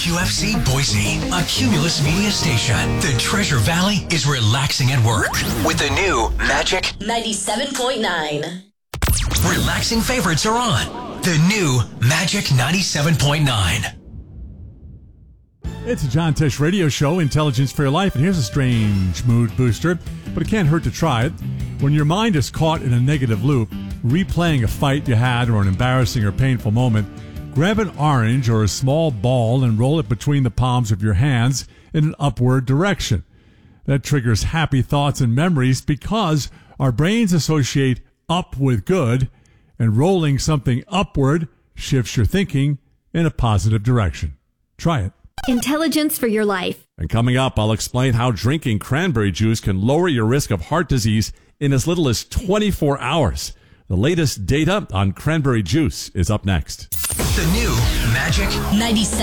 WQFC Boise, a Cumulus Media station. The Treasure Valley is relaxing at work with the new Magic 97.9. Relaxing favorites are on. The new Magic 97.9. It's a John Tesh radio show, Intelligence for Your Life, and here's a strange mood booster, but it can't hurt to try it. When your mind is caught in a negative loop, replaying a fight you had or an embarrassing or painful moment, grab an orange or a small ball and roll it between the palms of your hands in an upward direction. That triggers happy thoughts and memories because our brains associate up with good, and rolling something upward shifts your thinking in a positive direction. Try it. Intelligence for Your Life. And coming up, I'll explain how drinking cranberry juice can lower your risk of heart disease in as little as 24 hours. The latest data on cranberry juice is up next. The new Magic 97.